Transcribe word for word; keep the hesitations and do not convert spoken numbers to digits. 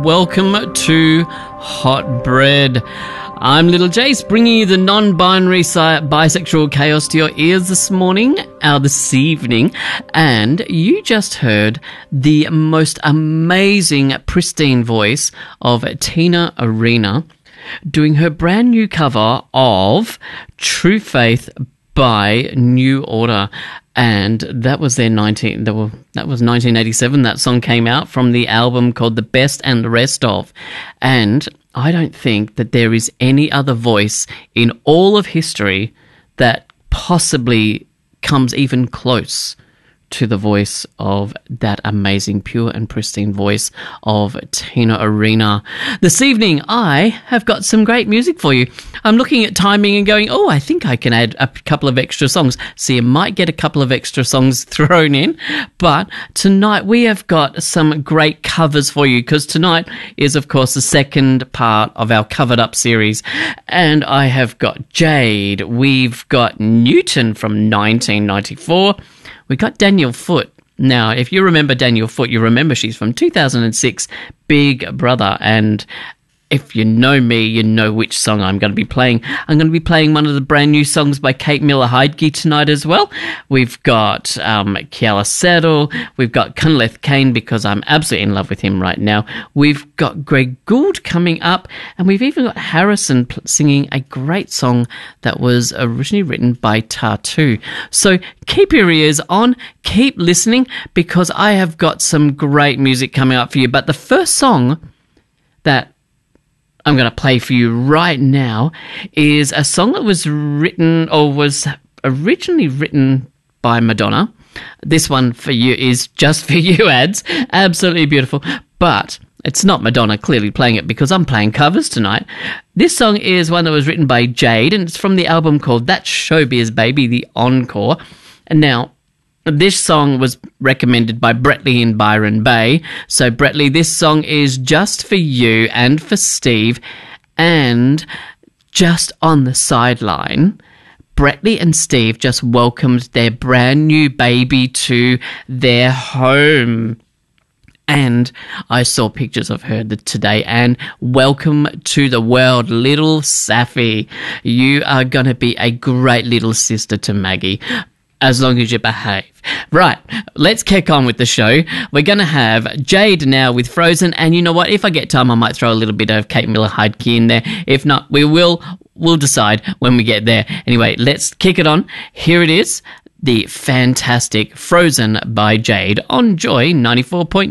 Welcome to Hot Bread. I'm Little Jace, bringing you the non-binary si- bisexual chaos to your ears this morning, or this evening, and you just heard the most amazing, pristine voice of Tina Arena doing her brand new cover of True Faith by New Order. And that was their nineteen. That was that was nineteen eighty-seven. That song came out from the album called "The Best and the Rest of," and I don't think that there is any other voice in all of history that possibly comes even close to the voice of that amazing, pure and pristine voice of Tina Arena. This evening, I have got some great music for you. I'm looking at timing and going, oh, I think I can add a couple of extra songs. So you might get a couple of extra songs thrown in. But tonight we have got some great covers for you, because tonight is, of course, the second part of our Covered Up series. And I have got Jade. We've got Newton from nineteen ninety-four. We got Danielle Foote. Now, if you remember Danielle Foote, you remember she's from two thousand six, Big Brother. And if you know me, you know which song I'm going to be playing. I'm going to be playing one of the brand new songs by Kate Miller-Heidke tonight as well. We've got um, Keala Settle. We've got Cunliffe Kane, because I'm absolutely in love with him right now. We've got Greg Gould coming up. And we've even got Harrison singing a great song that was originally written by Tattoo. So keep your ears on, keep listening, because I have got some great music coming up for you. But the first song that I'm going to play for you right now is a song that was written, or was originally written by Madonna. This one for you is Just For You ads. Absolutely beautiful. But it's not Madonna clearly playing it, because I'm playing covers tonight. This song is one that was written by Jade, and it's from the album called That's Showbiz Baby, the Encore. And now, this song was recommended by Bretley and Byron Bay. So, Bretley, this song is just for you and for Steve. And just on the sideline, Bretley and Steve just welcomed their brand new baby to their home. And I saw pictures of her today, and welcome to the world, little Safi. You are going to be a great little sister to Maggie, as long as you behave. Right, let's kick on with the show. We're going to have Jade now with Frozen, and you know what? If I get time, I might throw a little bit of Kate Miller-Heidke in there. If not, we will we'll decide when we get there. Anyway, let's kick it on. Here it is, the fantastic Frozen by Jade on Joy ninety-four point nine.